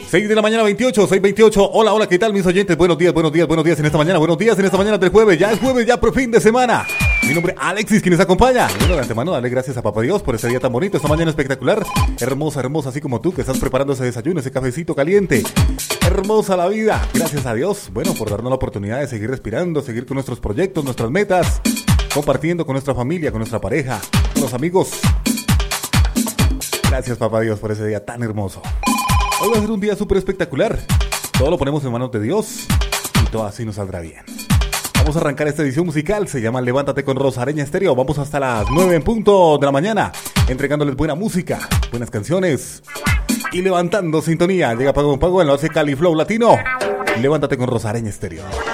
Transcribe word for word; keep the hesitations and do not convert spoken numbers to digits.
seis de la mañana, veintiocho, seis veintiocho. Hola, hola, ¿qué tal mis oyentes? Buenos días, buenos días, buenos días en esta mañana, buenos días en esta mañana del jueves. Ya es jueves, ya por fin de semana. Mi nombre es Alexis, quien les acompaña. Y bueno, de antemano, dale gracias a Papá Dios por ese día tan bonito, esta mañana espectacular. Hermosa, hermosa, así como tú que estás preparando ese desayuno, ese cafecito caliente. Hermosa la vida. Gracias a Dios, bueno, por darnos la oportunidad de seguir respirando, seguir con nuestros proyectos, nuestras metas, compartiendo con nuestra familia, con nuestra pareja, con los amigos. Gracias, Papá Dios, por ese día tan hermoso. Hoy va a ser un día súper espectacular. Todo lo ponemos en manos de Dios y todo así nos saldrá bien. Vamos a arrancar esta edición musical. Se llama Levántate con Rosareña Estéreo. Vamos hasta las nueve en punto de la mañana, entregándoles buena música, buenas canciones y levantando sintonía. Llega Pago con Pago en la base Cali Flow Latino. Levántate con Rosareña Estéreo.